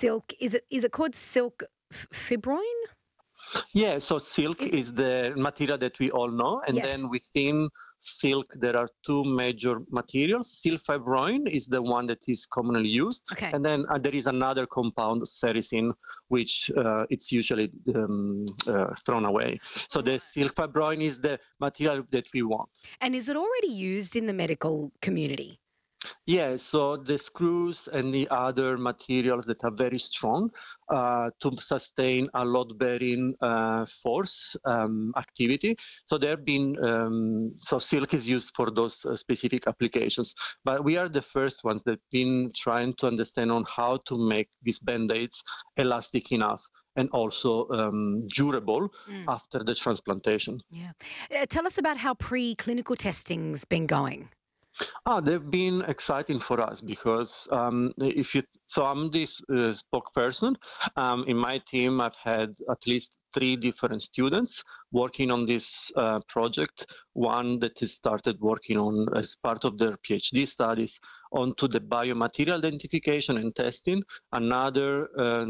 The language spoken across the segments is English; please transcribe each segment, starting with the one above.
silk. Is it called silk fibroin? Yeah, so silk is the material that we all know, and Yes. then within silk there are two major materials. Silfibroin is the one that is commonly used, Okay. and then there is another compound, sericin, which it's usually thrown away. So the silfibroin is the material that we want. And is it already used in the medical community? Yeah, so the screws and the other materials that are very strong to sustain a load-bearing force activity. So there have been, so silk is used for those specific applications. But we are the first ones that have been trying to understand on how to make these Band-Aids elastic enough and also durable after the transplantation. Yeah. Tell us about how preclinical testing's been going. They've been exciting for us because I'm this spokesperson. In my team, I've had at least 3 different students working on this project. One that has started working on as part of their PhD studies onto the biomaterial identification and testing. Another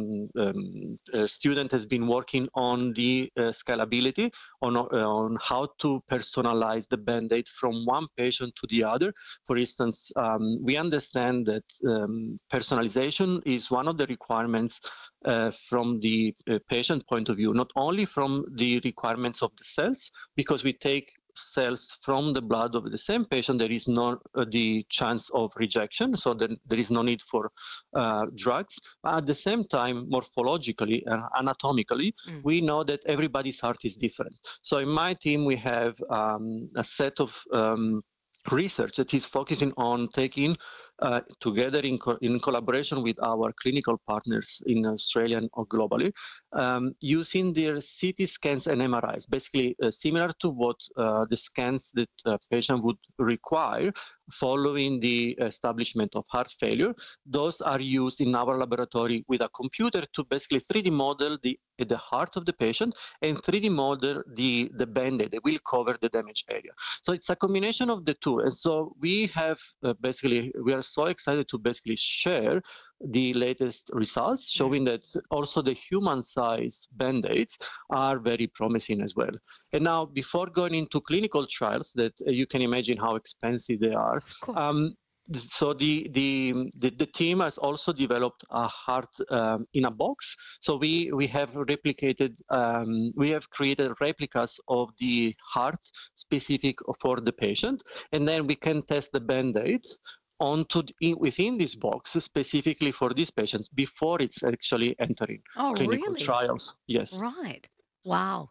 student has been working on the scalability, on how to personalize the Band-Aid from one patient to the other. For instance, we understand that personalization is one of the requirements from the patient point of view, not only from the requirements of the cells, because we take cells from the blood of the same patient, there is no the chance of rejection, so there is no need for drugs. But at the same time, morphologically and anatomically, we know that everybody's heart is different. So in my team, we have a set of research that is focusing on taking together in collaboration with our clinical partners in Australia or globally, using their CT scans and MRIs, basically similar to what the scans that a patient would require following the establishment of heart failure. Those are used in our laboratory with a computer to basically 3D model the heart of the patient and 3D model the Band-Aid that will cover the damaged area. So it's a combination of the two. And so we have we are so excited to basically share the latest results, showing that also the human-sized Band-Aids are very promising as well. And now, before going into clinical trials, that you can imagine how expensive they are. Of course. So the team has also developed a heart in a box. So we have replicated, we have created replicas of the heart specific for the patient, and then we can test the Band-Aid within this box specifically for these patients before it's actually entering clinical trials. Yes. Right. Wow.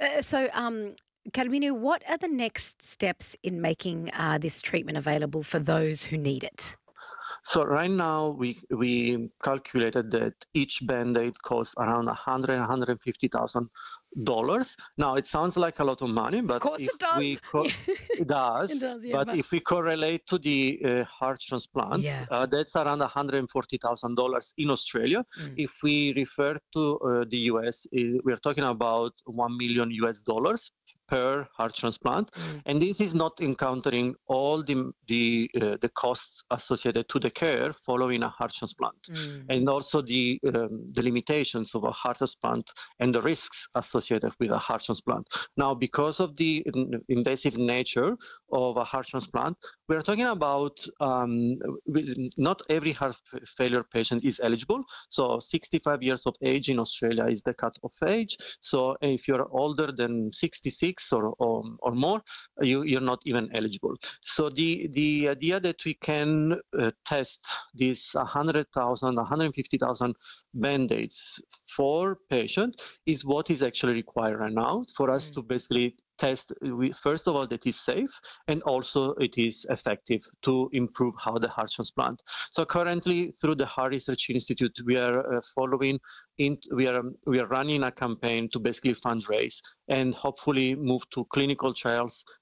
Carmine, what are the next steps in making this treatment available for those who need it? So right now we calculated that each Band-Aid costs around $150,000. Now it sounds like a lot of money, but of course if it does. It does. It does, yeah, but if we correlate to the heart transplant, that's around $140,000 in Australia. If we refer to the US, we're talking about $1 million per heart transplant, and this is not encountering all the costs associated to the care following a heart transplant, and also the limitations of a heart transplant and the risks associated with a heart transplant. Now, because of the invasive nature of a heart transplant, we are talking about not every heart failure patient is eligible. So 65 years of age in Australia is the cut-off age. So if you're older than 66 or more, you're not even eligible. So the idea that we can test these 100,000, 150,000 Band-Aids for patient is what is actually required right now for us to basically test, first of all, that is safe, and also it is effective to improve how the heart transplant. So currently, through the Heart Research Institute, we are we are running a campaign to basically fundraise and hopefully move to clinical trials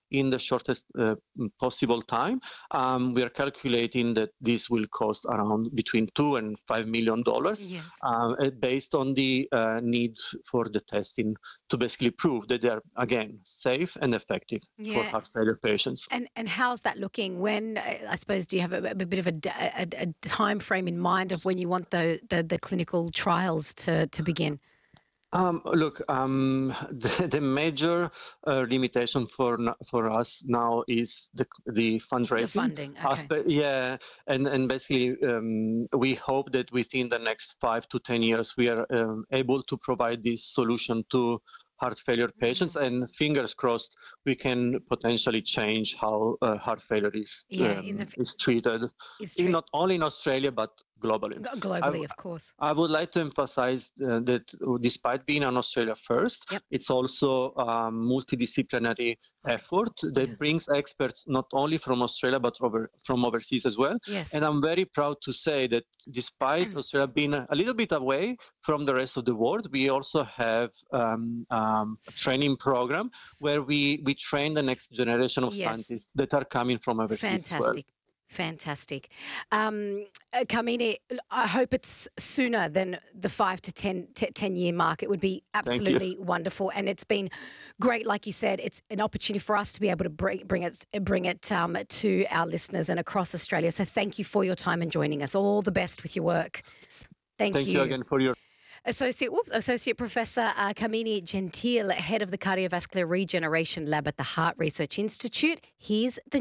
in the shortest possible time. We are calculating that this will cost around between $2 and $5 million Yes. based on the need for the testing to basically prove that they are, again, safe and effective for Yeah. heart failure patients. And how's that looking? When, I suppose, do you have a bit of a time frame in mind of when you want the clinical trials to begin? Look, the major limitation for us now is the fundraising The funding, okay. aspect. Yeah, and basically we hope that within the next 5 to 10 years we are able to provide this solution to heart failure patients, and fingers crossed we can potentially change how heart failure is treated, not only in Australia but globally. Globally, of course. I would like to emphasize that despite being an Australia first, it's also a multidisciplinary effort that brings experts not only from Australia but from overseas as well. Yes. And I'm very proud to say that despite Australia being a little bit away from the rest of the world, we also have a training program where we train the next generation of scientists that are coming from overseas as well. Fantastic. Kamini, I hope it's sooner than the 5 to 10 year mark. It would be absolutely wonderful. And it's been great. Like you said, it's an opportunity for us to be able to bring it to our listeners and across Australia. So thank you for your time and joining us. All the best with your work. Thank you. Thank you again for your... Associate Professor Kamini Gentile, Head of the Cardiovascular Regeneration Lab at the Heart Research Institute. Here's the...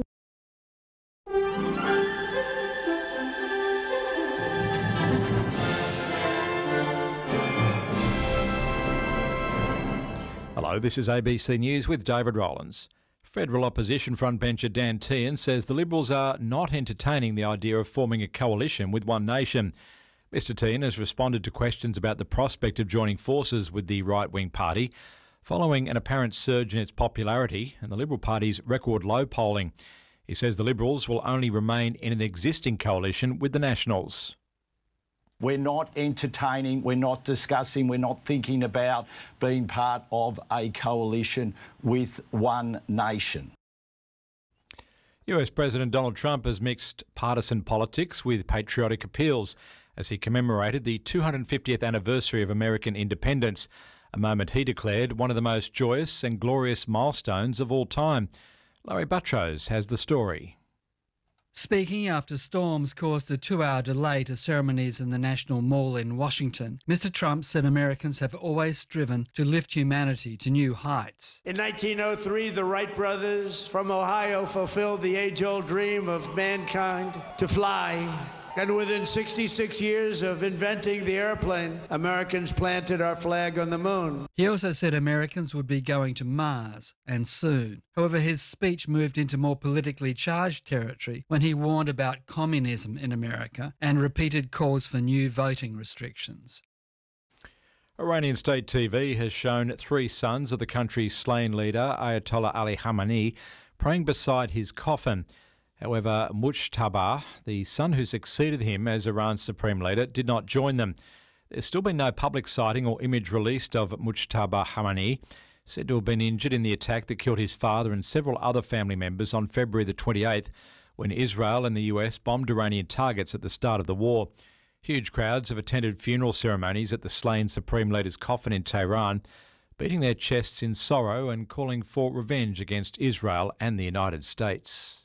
Hello, this is ABC News with David Rowlands. Federal opposition frontbencher Dan Tehan says the Liberals are not entertaining the idea of forming a coalition with One Nation. Mr Tehan has responded to questions about the prospect of joining forces with the right-wing party following an apparent surge in its popularity and the Liberal Party's record low polling. He says the Liberals will only remain in an existing coalition with the Nationals. We're not entertaining, we're not discussing, we're not thinking about being part of a coalition with One Nation. US President Donald Trump has mixed partisan politics with patriotic appeals as he commemorated the 250th anniversary of American independence, a moment he declared one of the most joyous and glorious milestones of all time. Larry Buttrose has the story. Speaking after storms caused a 2-hour delay to ceremonies in the National Mall in Washington, Mr. Trump said Americans have always striven to lift humanity to new heights. In 1903, the Wright brothers from Ohio fulfilled the age-old dream of mankind to fly. And within 66 years of inventing the airplane, Americans planted our flag on the moon. He also said Americans would be going to Mars, and soon. However, his speech moved into more politically charged territory when he warned about communism in America and repeated calls for new voting restrictions. Iranian state TV has shown 3 sons of the country's slain leader, Ayatollah Ali Khamenei, praying beside his coffin. However, Mujtaba, the son who succeeded him as Iran's supreme leader, did not join them. There's still been no public sighting or image released of Mujtaba Khamenei, said to have been injured in the attack that killed his father and several other family members on February the 28th, when Israel and the US bombed Iranian targets at the start of the war. Huge crowds have attended funeral ceremonies at the slain supreme leader's coffin in Tehran, beating their chests in sorrow and calling for revenge against Israel and the United States.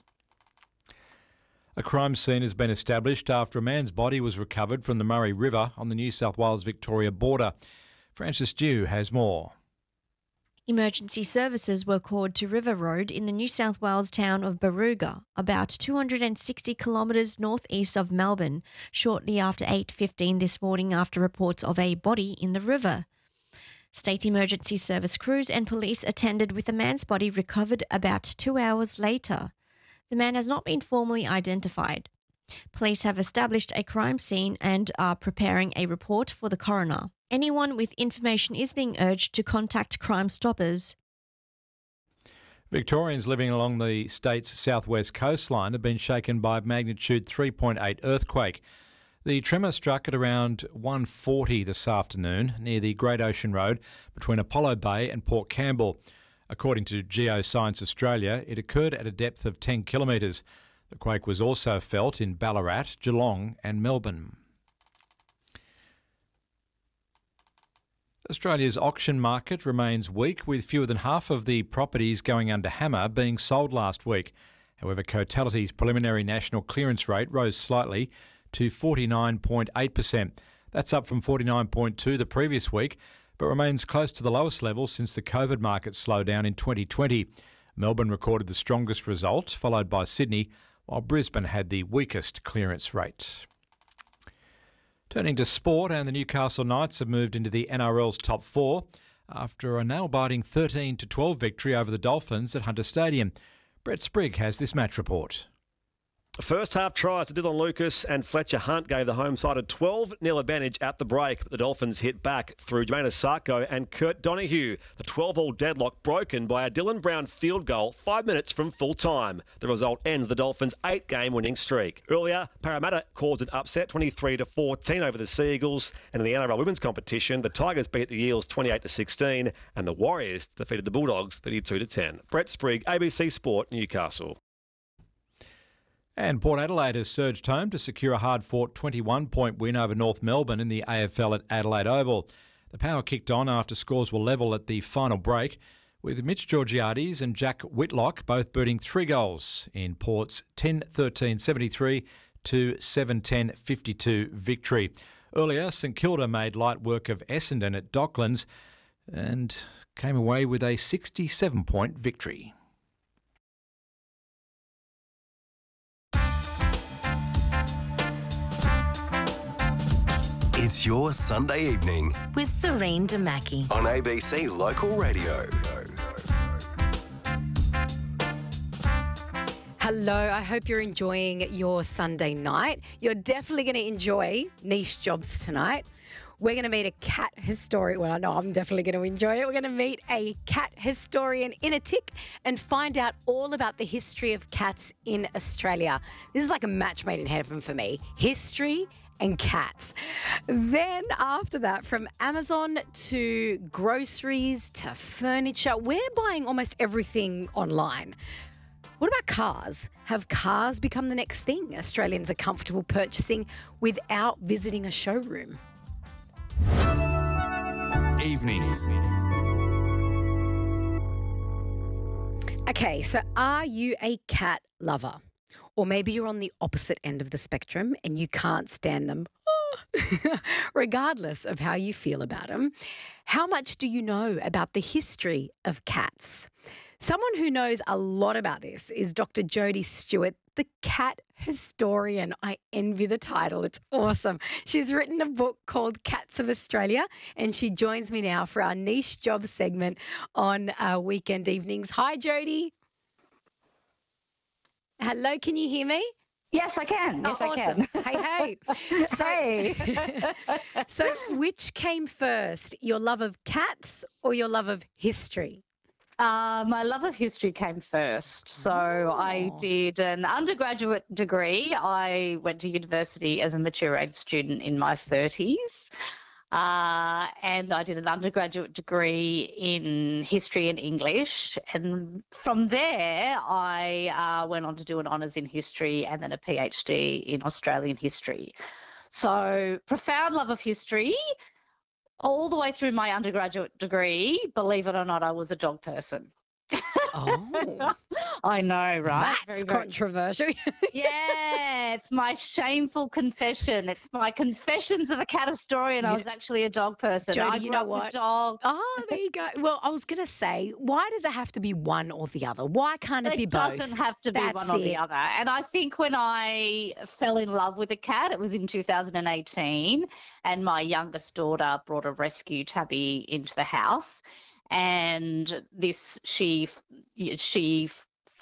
A crime scene has been established after a man's body was recovered from the Murray River on the New South Wales-Victoria border. Frances Dew has more. Emergency services were called to River Road in the New South Wales town of Barooga, about 260 kilometres northeast of Melbourne, shortly after 8:15 this morning after reports of a body in the river. State Emergency Service crews and police attended with the man's body recovered about 2 hours later. The man has not been formally identified. Police have established a crime scene and are preparing a report for the coroner. Anyone with information is being urged to contact Crime Stoppers. Victorians living along the state's southwest coastline have been shaken by a magnitude 3.8 earthquake. The tremor struck at around 1:40 this afternoon near the Great Ocean Road between Apollo Bay and Port Campbell. According to Geoscience Australia, it occurred at a depth of 10 kilometres. The quake was also felt in Ballarat, Geelong and Melbourne. Australia's auction market remains weak, with fewer than half of the properties going under hammer being sold last week. However, Cotality's preliminary national clearance rate rose slightly to 49.8%. That's up from 49.2% the previous week, but remains close to the lowest level since the COVID market slowdown in 2020. Melbourne recorded the strongest result, followed by Sydney, while Brisbane had the weakest clearance rate. Turning to sport, and the Newcastle Knights have moved into the NRL's top four after a nail-biting 13-12 victory over the Dolphins at Hunter Stadium. Brett Sprigg has this match report. First half tries to Dylan Lucas and Fletcher Hunt gave the home side a 12-0 advantage at the break, but the Dolphins hit back through Jermaine Asako and Kurt Donahue. The 12-all deadlock broken by a Dylan Brown field goal 5 minutes from full time. The result ends the Dolphins' 8-game winning streak. Earlier, Parramatta caused an upset 23-14 over the Sea Eagles, and in the NRL women's competition, the Tigers beat the Eels 28-16 and the Warriors defeated the Bulldogs 32-10. Brett Sprigg, ABC Sport, Newcastle. And Port Adelaide has surged home to secure a hard-fought 21-point win over North Melbourne in the AFL at Adelaide Oval. The Power kicked on after scores were level at the final break, with Mitch Georgiades and Jack Whitlock both booting 3 goals in Port's 10-13-73 to 7-10-52 victory. Earlier, St Kilda made light work of Essendon at Docklands and came away with a 67-point victory. It's your Sunday evening with Serene Damaki on ABC Local Radio. Hello, I hope you're enjoying your Sunday night. You're definitely going to enjoy Niche Jobs tonight. We're going to meet a cat historian. Well, I know I'm definitely going to enjoy it. We're going to meet a cat historian in a tick and find out all about the history of cats in Australia. This is like a match made in heaven for me. History and cats. Then after that, from Amazon to groceries to furniture, we're buying almost everything online. What about cars? Have cars become the next thing Australians are comfortable purchasing without visiting a showroom? Evenings. Okay, so are you a cat lover? Or maybe you're on the opposite end of the spectrum and you can't stand them. Regardless of how you feel about them, how much do you know about the history of cats? Someone who knows a lot about this is Dr. Jodie Stewart, the cat historian. I envy the title. It's awesome. She's written a book called Cats of Australia, and she joins me now for our Niche Job segment on weekend evenings. Hi, Jodie. Hello, can you hear me? Yes, I can. Yes, awesome. I can. Hey. So which came first, your love of cats or your love of history? My love of history came first. So I did an undergraduate degree. I went to university as a mature age student in my 30s. And I did an undergraduate degree in history and English. And from there, I went on to do an honours in history and then a PhD in Australian history. So profound love of history. All the way through my undergraduate degree, believe it or not, I was a dog person. Oh. I know, right? That's controversial. Yeah, it's my shameful confession. It's my confessions of a cat historian. I was actually a dog person. Jodie, I you grew know up what? with dogs. Oh, there you go. Well, I was going to say, why does it have to be one or the other? Why can't it be both? It doesn't have to be That's one or the other. And I think when I fell in love with a cat, it was in 2018, and my youngest daughter brought a rescue tabby into the house. And she gave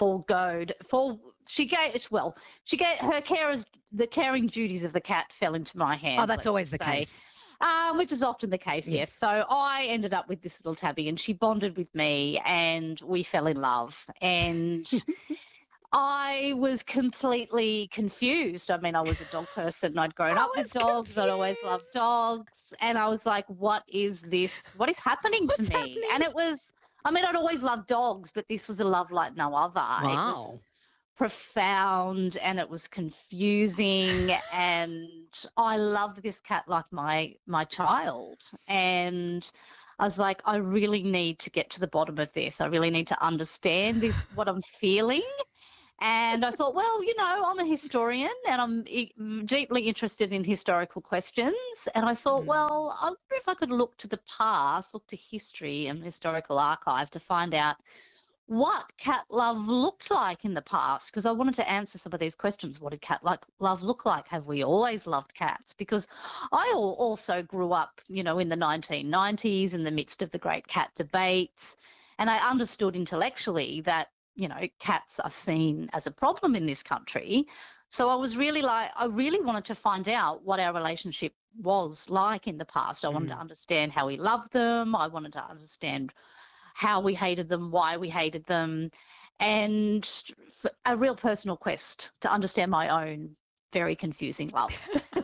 her carers, the caring duties of the cat fell into my hands. Oh, that's always the case. Which is often the case, yes. So I ended up with this little tabby and she bonded with me and we fell in love. And I was completely confused. I mean, I was a dog person. I'd grown up with dogs. I'd always loved dogs. And I was like, what is this? What is happening to me? And it was I mean, I'd always loved dogs, but this was a love like no other. It Wow. was profound and it was confusing, and I loved this cat like my child. And I was like, I really need to get to the bottom of this. I really need to understand this, what I'm feeling. And I thought, well, you know, I'm a historian and I'm deeply interested in historical questions. And I thought, well, I wonder if I could look to the past, look to history and historical archive to find out what cat love looked like in the past, because I wanted to answer some of these questions. What did cat love look like? Have we always loved cats? Because I also grew up, you know, in the 1990s in the midst of the great cat debates, and I understood intellectually that, you know, cats are seen as a problem in this country. So I was really like, I really wanted to find out what our relationship was like in the past. I wanted to understand how we loved them. I wanted to understand how we hated them, why we hated them, and a real personal quest to understand my own very confusing love.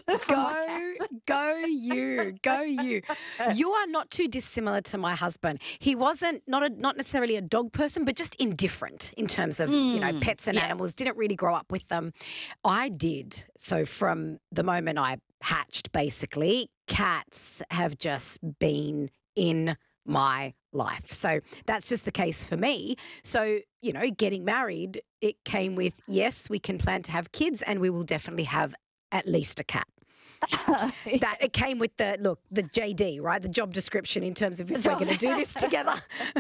Go you. You are not too dissimilar to my husband. He wasn't not necessarily a dog person, but just indifferent in terms of, you know, pets and animals. Didn't really grow up with them. I did. So from the moment I hatched, basically, cats have just been in my life. So that's just the case for me. So, you know, getting married, it came with, yes, we can plan to have kids and we will definitely have at least a cat. That it came with the JD, right? The job description in terms of if we're going to do this together.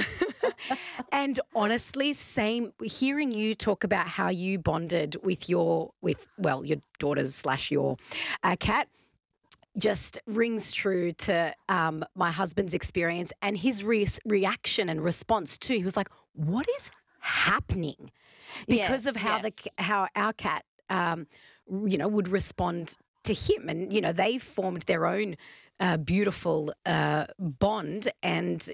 And honestly, same, hearing you talk about how you bonded with your daughters / your cat, just rings true to my husband's experience and his reaction and response too. He was like, "What is happening?" Because of how how our cat, you know, would respond to him, and you know they formed their own beautiful bond. And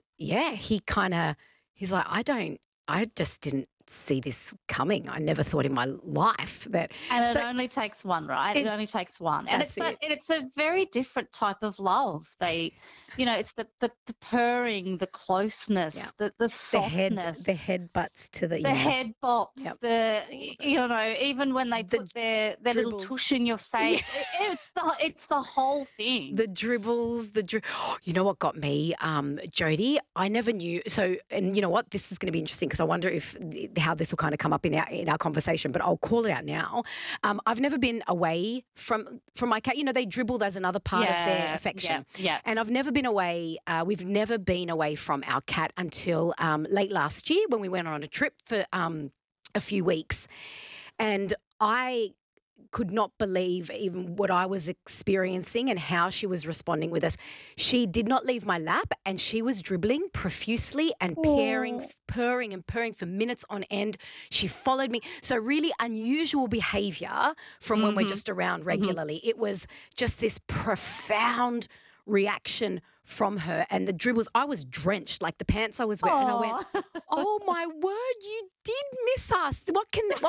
he's like, I just didn't see this coming. I never thought in my life that. And it only takes one, right? It only takes one, and it's a very different type of love. You know, it's the purring, the closeness, the softness, the head butts to the head bops, you know, even when they put their little tush in your face, it's the whole thing. The dribbles, you know what got me, Jody? I never knew. So, and you know what? This is going to be interesting because I wonder how this will kind of come up in our conversation, but I'll call it out now. I've never been away from my cat. You know, they dribble. There's another part of their affection. Yeah. And I've never been away. We've never been away from our cat until late last year when we went on a trip for a few weeks. And I could not believe even what I was experiencing and how she was responding with us. She did not leave my lap and she was dribbling profusely and purring and purring for minutes on end. She followed me. So really unusual behaviour from when we're just around regularly. It was just this profound reaction from her, and the dribbles, I was drenched, like the pants I was wearing, and I went, oh my word, you did miss us. What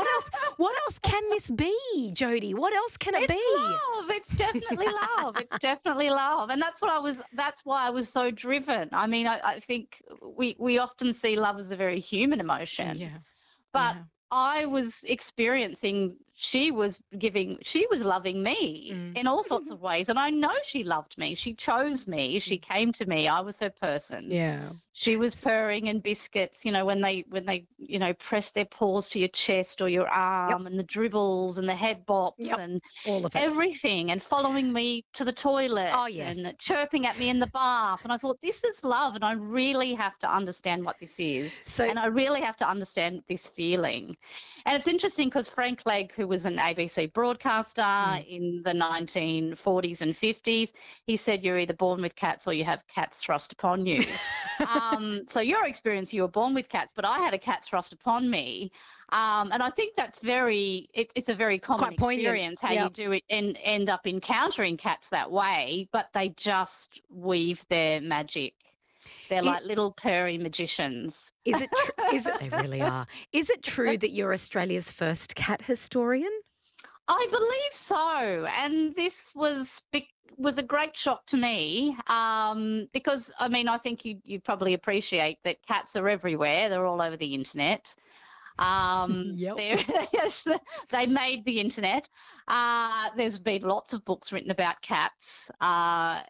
else can this be, Jody? What else can it be? Love. It's definitely love. It's definitely love. And that's why I was so driven. I mean, I think we often see love as a very human emotion. Yeah. But I was experiencing she was loving me in all sorts of ways. And I know she loved me. She chose me. She came to me. I was her person. Yeah. She was purring and biscuits, you know, when they, you know, press their paws to your chest or your arm, and the dribbles and the head bops and all of it. Everything, and following me to the toilet and chirping at me in the bath. And I thought, this is love, and I really have to understand what this is. And I really have to understand this feeling. And it's interesting because Frank Legg, who was an ABC broadcaster in the 1940s and 50s, he said, you're either born with cats or you have cats thrust upon you. So your experience, you were born with cats, but I had a cat thrust upon me. And I think that's it's a very common experience how you do it and end up encountering cats that way, but they just weave their magic. They're like little purry magicians. Is it they really are. Is it true that you're Australia's first cat historian? I believe so, and this was a great shock to me because, I mean, I think you probably appreciate that cats are everywhere. They're all over the internet. Yep. Yes, they made the internet. There's been lots of books written about cats, and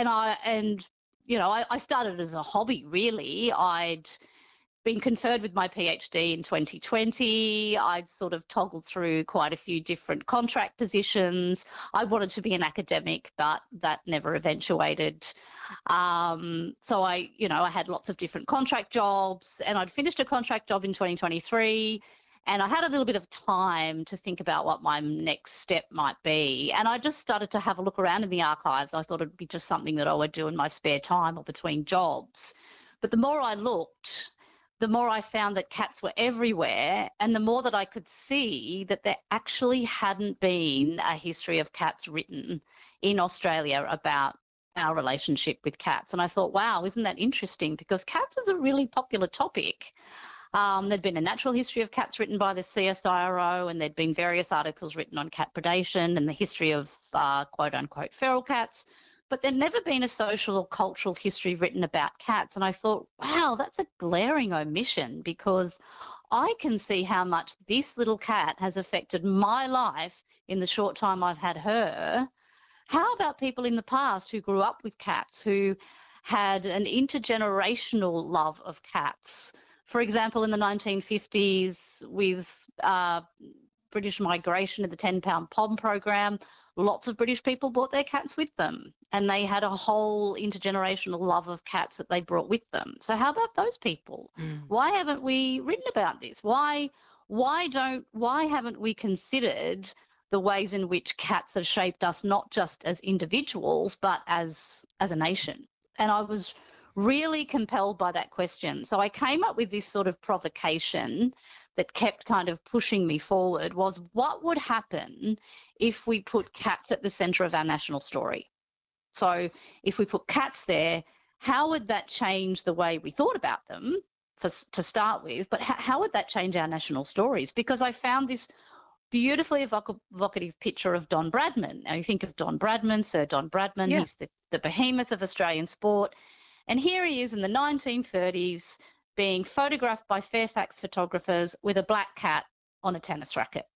you know, I started as a hobby, really. I'd been conferred with my PhD in 2020. I'd sort of toggled through quite a few different contract positions. I wanted to be an academic, but that never eventuated. So I had lots of different contract jobs, and I'd finished a contract job in 2023. And I had a little bit of time to think about what my next step might be. And I just started to have a look around in the archives. I thought it'd be just something that I would do in my spare time or between jobs. But the more I looked, the more I found that cats were everywhere, and the more that I could see that there actually hadn't been a history of cats written in Australia about our relationship with cats. And I thought, wow, isn't that interesting? Because cats is a really popular topic. There'd been a natural history of cats written by the CSIRO, and there'd been various articles written on cat predation and the history of quote-unquote feral cats. But there'd never been a social or cultural history written about cats. And I thought, wow, that's a glaring omission, because I can see how much this little cat has affected my life in the short time I've had her. How about people in the past who grew up with cats, who had an intergenerational love of cats? For example, in the 1950s with British migration and the 10-pound POM program, lots of British people brought their cats with them, and they had a whole intergenerational love of cats that they brought with them. So how about those people? Why haven't we written about this? Why haven't we considered the ways in which cats have shaped us, not just as individuals, but as a nation? And I was really compelled by that question. So I came up with this sort of provocation that kept kind of pushing me forward, was what would happen if we put cats at the centre of our national story? So if we put cats there, how would that change the way we thought about them to start with? But how would that change our national stories? Because I found this beautifully evocative picture of Don Bradman. Now you think of Don Bradman, Sir Don Bradman, yeah. He's the behemoth of Australian sport. And here he is in the 1930s being photographed by Fairfax photographers with a black cat on a tennis racket.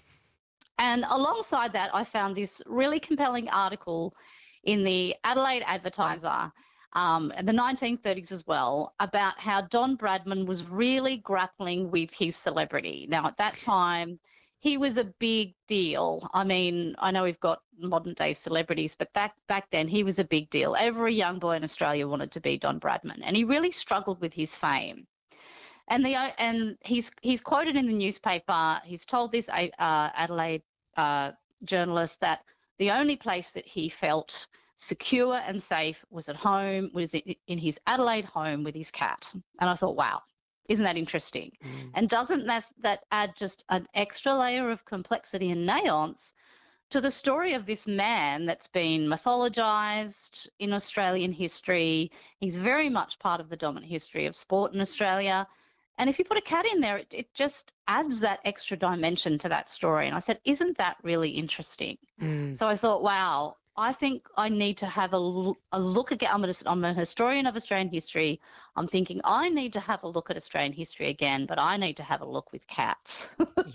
And alongside that, I found this really compelling article in the Adelaide Advertiser in the 1930s as well, about how Don Bradman was really grappling with his celebrity. Now, at that time, he was a big deal. I mean, I know we've got modern day celebrities, but back then he was a big deal. Every young boy in Australia wanted to be Don Bradman, and he really struggled with his fame. And he's quoted in the newspaper. He's told this Adelaide journalist that the only place that he felt secure and safe was at home, was in his Adelaide home with his cat. And I thought, wow. Isn't that interesting? And doesn't that add just an extra layer of complexity and nuance to the story of this man that's been mythologized in Australian history? He's very much part of the dominant history of sport in Australia. And if you put a cat in there, it just adds that extra dimension to that story. And I said, isn't that really interesting? So I thought, wow, I think I need to have a look again. I'm a historian of Australian history. I'm thinking I need to have a look at Australian history again, but I need to have a look with cats.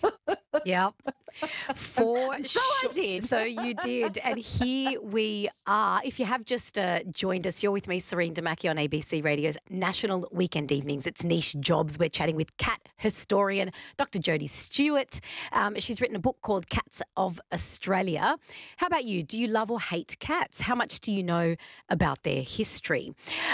Yep. I did. So you did. And here we are. If you have just joined us, you're with me, Serene Damaki, on ABC Radio's National Weekend Evenings. It's Niche Jobs. We're chatting with cat historian Dr. Jodie Stewart. She's written a book called Cats of Australia. How about you? Do you love or hate cats? How much do you know about their history?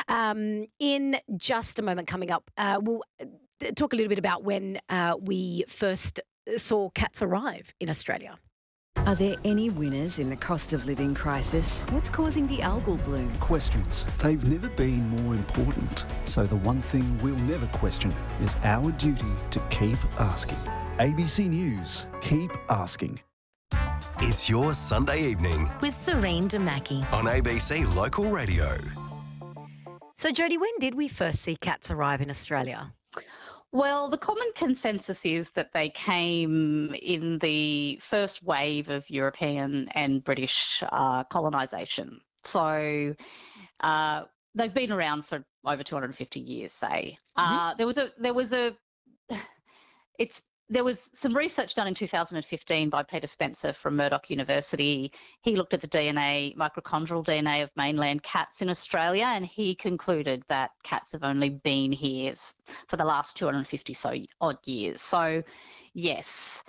In just a moment coming up, we'll talk a little bit about when we first saw cats arrive in Australia. Are there any winners in the cost of living crisis? What's causing the algal bloom? Questions. They've never been more important. So the one thing we'll never question is our duty to keep asking. ABC News. Keep asking. It's your Sunday evening with Serene Damaki on ABC Local Radio. So, Jodie, when did we first see cats arrive in Australia? Well, the common consensus is that they came in the first wave of European and British colonisation. So they've been around for over 250 years, say. There was some research done in 2015 by Peter Spencer from Murdoch University. He looked at the DNA, mitochondrial DNA of mainland cats in Australia, and he concluded that cats have only been here for the last 250 so odd years. So, yes.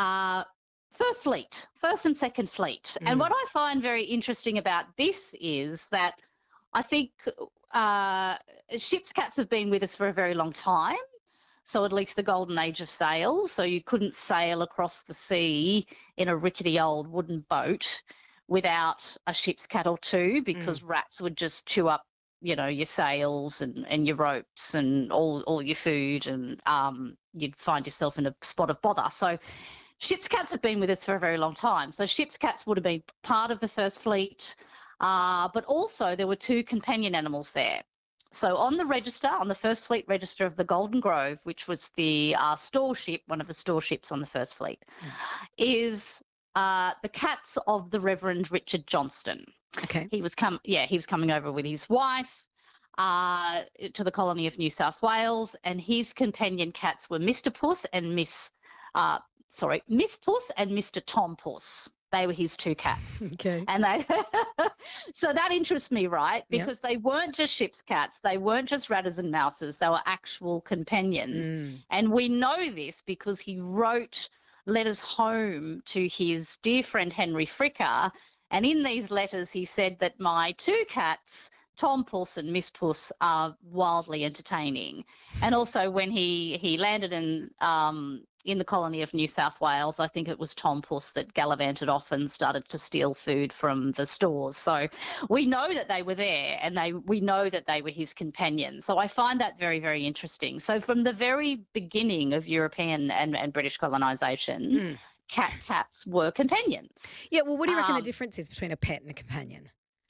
First and second fleet. And what I find very interesting about this is that I think ship's cats have been with us for a very long time. So at least the golden age of sail. So you couldn't sail across the sea in a rickety old wooden boat without a ship's cat or two, because rats would just chew up, your sails and your ropes and all your food, and you'd find yourself in a spot of bother. So ship's cats have been with us for a very long time. So ship's cats would have been part of the first fleet, but also there were two companion animals there. So on the register, on the First Fleet register of the Golden Grove, which was the store ship, one of the store ships on the First Fleet, is the cats of the Reverend Richard Johnston. Okay. He was coming over with his wife to the colony of New South Wales, and his companion cats were Mr. Puss and Miss Puss and Mr. Tom Puss. They were his two cats. Okay. And so that interests me, right? Because they weren't just ship's cats. They weren't just ratters and mouses. They were actual companions. And we know this because he wrote letters home to his dear friend Henry Fricker. And in these letters, he said that my two cats, Tom Puss and Miss Puss, are wildly entertaining. And also when he landed in the colony of New South Wales, I think it was Tom Puss that gallivanted off and started to steal food from the stores. So we know that they were there, and we know that they were his companions. So I find that very, very interesting. So from the very beginning of European and British colonisation, cats were companions. Yeah, well, what do you reckon the difference is between a pet and a companion?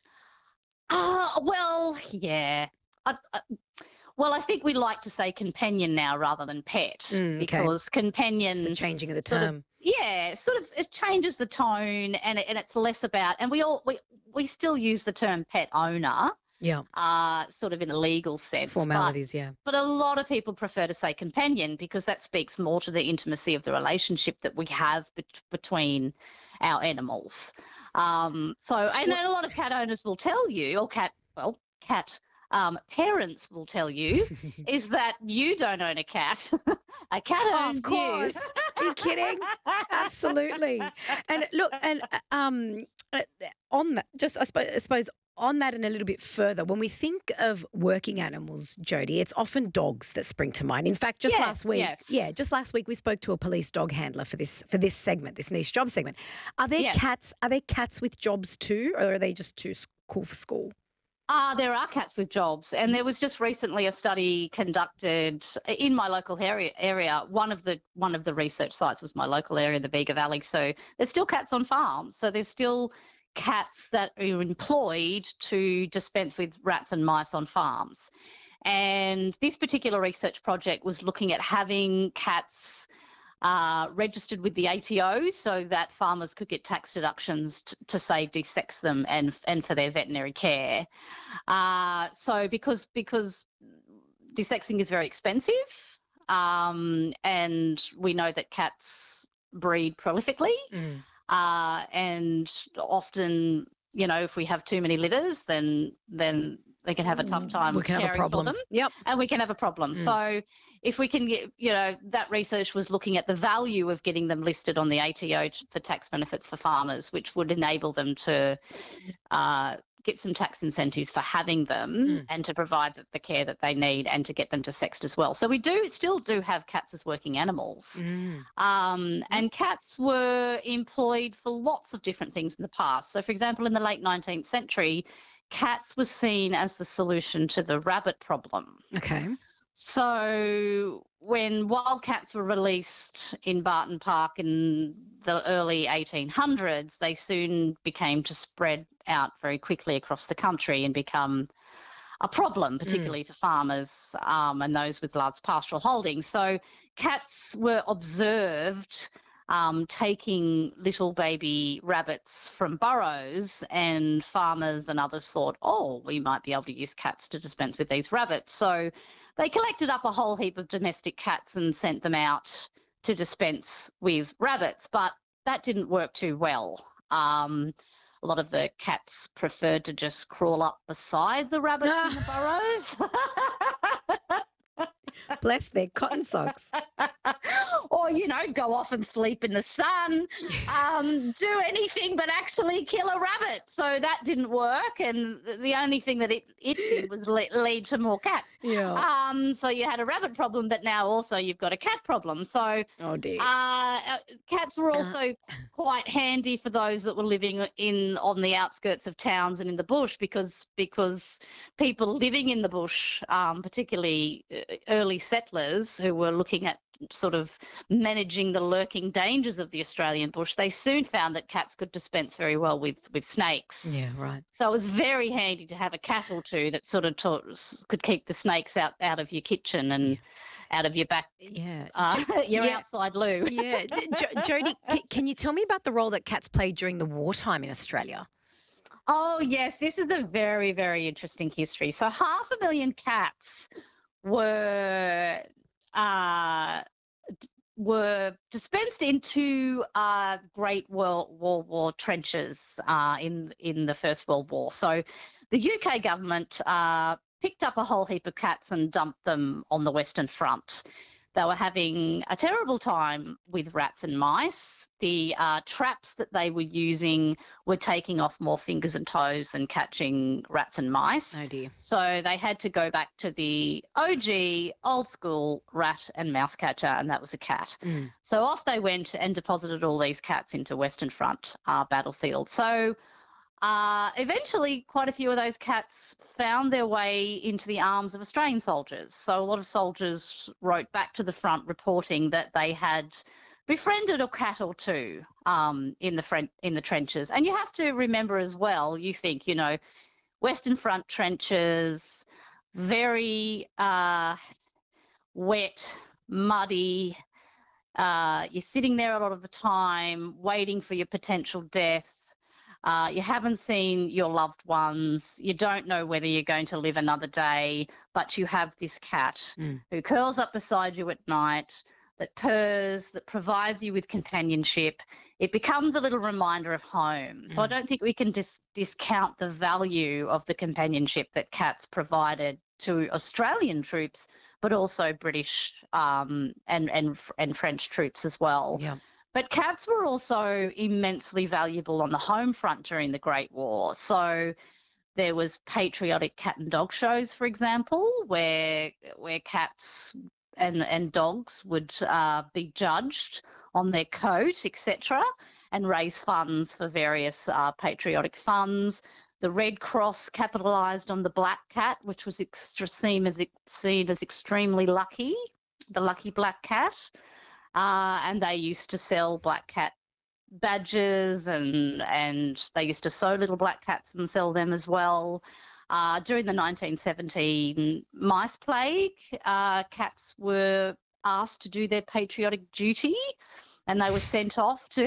Well, I think we like to say companion now rather than pet, because companion... It's the changing of the term. It changes the tone, and it's less about... And we still use the term pet owner, sort of in a legal sense. Formalities, But a lot of people prefer to say companion because that speaks more to the intimacy of the relationship that we have between our animals. And a lot of cat owners will tell you, or cat parents will tell you, is that you don't own a cat. A cat owns of course. Are you kidding? Absolutely. And look, and on that, just I suppose on that and a little bit further, when we think of working animals, Jodie, it's often dogs that spring to mind. In fact, just last week we spoke to a police dog handler for this segment, this niche job segment. Are there cats? Are there cats with jobs too, or are they just too cool for school? There are cats with jobs, and there was just recently a study conducted in my local area. One of the research sites was my local area, the Bega Valley. So there's still cats on farms. So there's still cats that are employed to dispense with rats and mice on farms. And this particular research project was looking at having cats registered with the ATO so that farmers could get tax deductions to say desex them and for their veterinary care. So because desexing is very expensive, and we know that cats breed prolifically, and often, if we have too many litters, then they can have a tough time caring for them. Yep. And we can have a problem. So if we can get, that research was looking at the value of getting them listed on the ATO for tax benefits for farmers, which would enable them to get some tax incentives for having them and to provide the care that they need and to get them desexed as well. So we still do have cats as working animals. And cats were employed for lots of different things in the past. So, for example, in the late 19th century, cats were seen as the solution to the rabbit problem. Okay. So when wildcats were released in Barton Park in the early 1800s, they soon became to spread out very quickly across the country and become a problem, particularly to farmers and those with large pastoral holdings. So cats were observed taking little baby rabbits from burrows, and farmers and others thought, oh, we might be able to use cats to dispense with these rabbits. So they collected up a whole heap of domestic cats and sent them out to dispense with rabbits, but that didn't work too well. A lot of the cats preferred to just crawl up beside the rabbits in the burrows. Bless their cotton socks. Or, go off and sleep in the sun, do anything but actually kill a rabbit. So that didn't work, and the only thing that it did was lead to more cats. Yeah. So you had a rabbit problem, but now also you've got a cat problem. So oh dear. Cats were also quite handy for those that were living on the outskirts of towns and in the bush, because people living in the bush, particularly early settlers who were looking at sort of managing the lurking dangers of the Australian bush, they soon found that cats could dispense very well with snakes. Yeah, right. So it was very handy to have a cat or two that sort of could keep the snakes out of your kitchen and out of your back, your outside loo. Yeah. Jodie, can you tell me about the role that cats played during the wartime in Australia? Oh, yes. This is a very, very interesting history. So 500,000 cats were dispensed into Great World War trenches in the First World War. So the UK government picked up a whole heap of cats and dumped them on the Western Front. They were having a terrible time with rats and mice. The traps that they were using were taking off more fingers and toes than catching rats and mice. Oh dear. So they had to go back to the OG, old school rat and mouse catcher, and that was a cat. So off they went and deposited all these cats into Western Front battlefield. So eventually, quite a few of those cats found their way into the arms of Australian soldiers. So a lot of soldiers wrote back to the front reporting that they had befriended a cat or two in the trenches. And you have to remember as well, you think, Western Front trenches, very wet, muddy. You're sitting there a lot of the time waiting for your potential death. You haven't seen your loved ones. You don't know whether you're going to live another day, but you have this cat who curls up beside you at night, that purrs, that provides you with companionship. It becomes a little reminder of home. So I don't think we can discount the value of the companionship that cats provided to Australian troops, but also British and French troops as well. Yeah. But cats were also immensely valuable on the home front during the Great War. So there was patriotic cat and dog shows, for example, where cats and dogs would be judged on their coat, etc., and raise funds for various patriotic funds. The Red Cross capitalised on the black cat, which was seen as extremely lucky, the lucky black cat. And they used to sell black cat badges and they used to sew little black cats and sell them as well. During the 1917 mice plague, cats were asked to do their patriotic duty and they were sent off to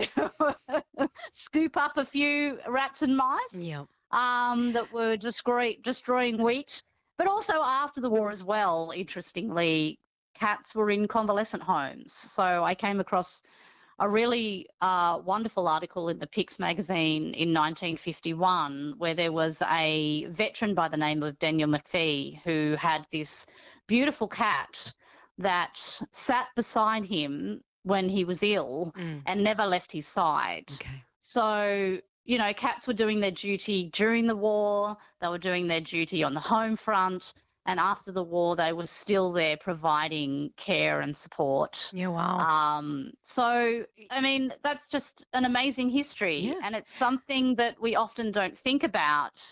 scoop up a few rats and mice that were destroying wheat. But also after the war as well, interestingly, cats were in convalescent homes. So I came across a really wonderful article in the Pix magazine in 1951 where there was a veteran by the name of Daniel McPhee who had this beautiful cat that sat beside him when he was ill and never left his side. Okay. So, cats were doing their duty during the war. They were doing their duty on the home front. And after the war, they were still there providing care and support. Yeah, wow. So, I mean, that's just an amazing history. Yeah. And it's something that we often don't think about.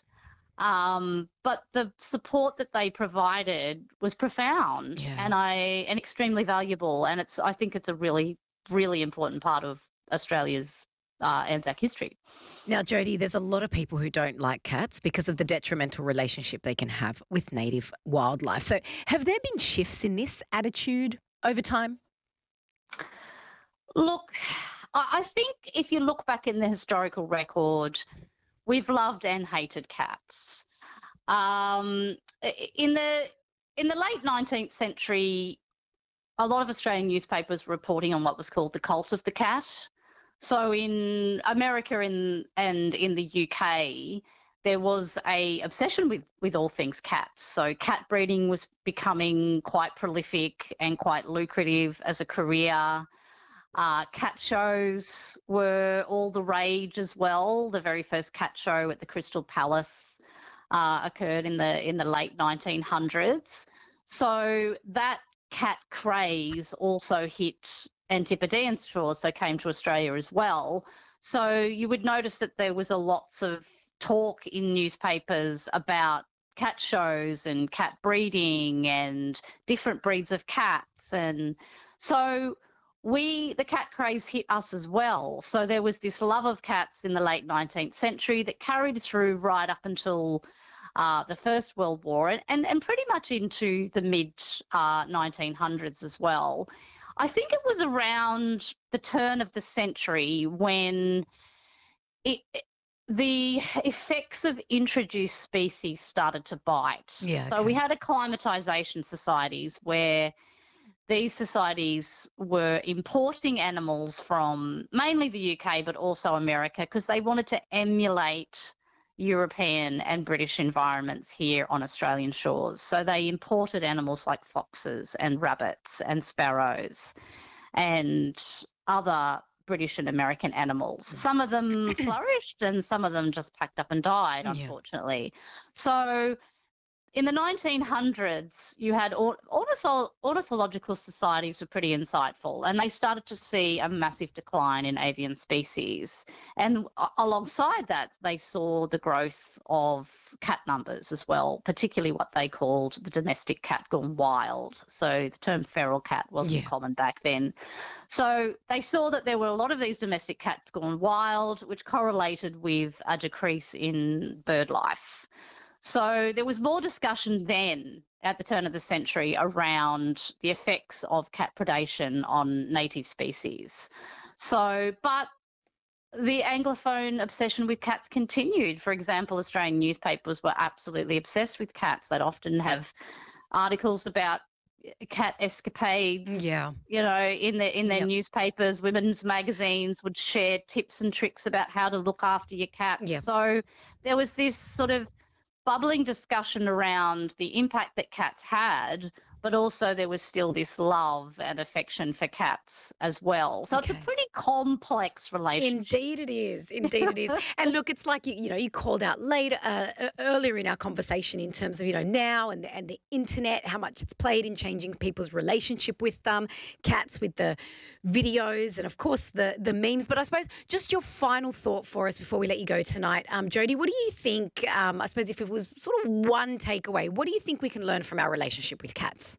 But the support that they provided was profound and extremely valuable. And I think it's a really, really important part of Australia's Anzac history. Now, Jodie, there's a lot of people who don't like cats because of the detrimental relationship they can have with native wildlife. So have there been shifts in this attitude over time? Look, I think if you look back in the historical record, we've loved and hated cats. In the late 19th century, a lot of Australian newspapers were reporting on what was called the cult of the cat. So in America and in the UK, there was a obsession with all things cats. So cat breeding was becoming quite prolific and quite lucrative as a career. Cat shows were all the rage as well. The very first cat show at the Crystal Palace occurred in the late 1900s. So that cat craze also hit Antipodean shores, so came to Australia as well. So you would notice that there was a lots of talk in newspapers about cat shows and cat breeding and different breeds of cats. And so the cat craze hit us as well. So there was this love of cats in the late 19th century that carried through right up until the First World War and pretty much into the mid 1900s as well. I think it was around the turn of the century when the effects of introduced species started to bite. Yeah, so we had acclimatization societies where these societies were importing animals from mainly the UK, but also America, because they wanted to emulate European and British environments here on Australian shores. So they imported animals like foxes and rabbits and sparrows and other British and American animals. Some of them flourished and some of them just packed up and died, unfortunately. So in the 1900s, you had ornithological societies were pretty insightful, and they started to see a massive decline in avian species. And alongside that, they saw the growth of cat numbers as well, particularly what they called the domestic cat gone wild. So the term feral cat wasn't common back then. So they saw that there were a lot of these domestic cats gone wild, which correlated with a decrease in bird life. So there was more discussion then at the turn of the century around the effects of cat predation on native species. So, but the Anglophone obsession with cats continued. For example, Australian newspapers were absolutely obsessed with cats. They'd often have articles about cat escapades. Yeah. You know, in their newspapers, women's magazines would share tips and tricks about how to look after your cats. Yeah. So there was this sort of bubbling discussion around the impact that cats had, but also there was still this love and affection for cats as well. So it's a pretty complex relationship. Indeed it is. Indeed it is. And look, it's like, you called out earlier in our conversation in terms of, now and the internet, how much it's played in changing people's relationship with cats, with the videos and, of course, the memes. But I suppose just your final thought for us before we let you go tonight. Jodie, what do you think, I suppose if it was sort of one takeaway, what do you think we can learn from our relationship with cats?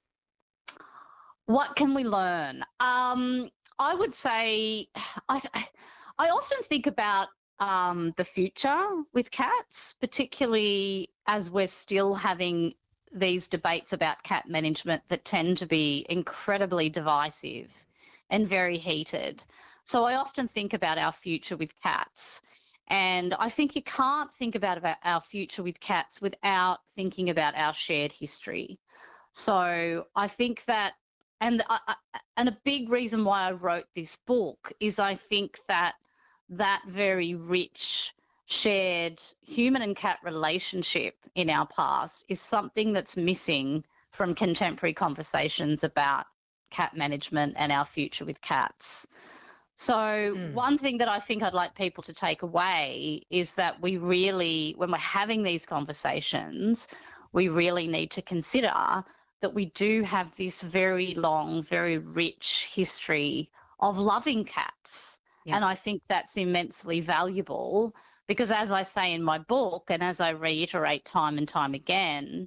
What can we learn? I would say I often think about the future with cats, particularly as we're still having these debates about cat management that tend to be incredibly divisive and very heated. So I often think about our future with cats. And I think you can't think about our future with cats without thinking about our shared history. So I think that, and a big reason why I wrote this book is I think that very rich shared human and cat relationship in our past is something that's missing from contemporary conversations about cat management and our future with cats. So one thing that I think I'd like people to take away is that we really, when we're having these conversations, we really need to consider that we do have this very long, very rich history of loving cats. Yeah. And I think that's immensely valuable because, as I say in my book and as I reiterate time and time again,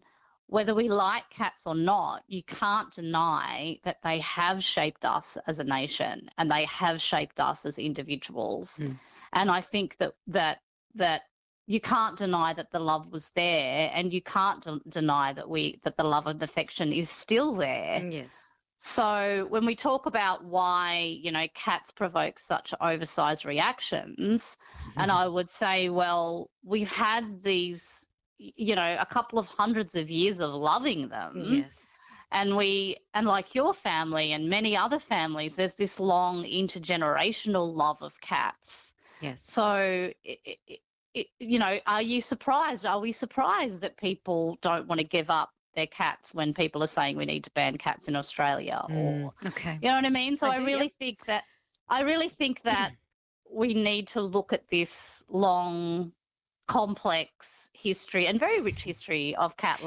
whether we like cats or not, you can't deny that they have shaped us as a nation and they have shaped us as individuals. And I think that you can't deny that the love was there, and you can't deny that the love and affection is still there. Yes. So when we talk about why, cats provoke such oversized reactions, and I would say, well, we've had these, a couple of hundreds of years of loving them. Yes. And like your family and many other families, there's this long intergenerational love of cats. Yes. So, are you surprised? Are we surprised that people don't want to give up their cats when people are saying we need to ban cats in Australia? Or, okay. You know what I mean? So I really think that we need to look at this long, complex history and very rich history of cat love.